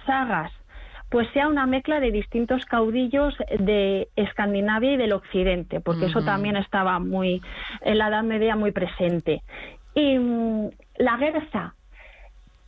sagas pues sea una mezcla de distintos caudillos de Escandinavia y del Occidente, porque eso también estaba muy en la Edad Media muy presente. Y la Gerza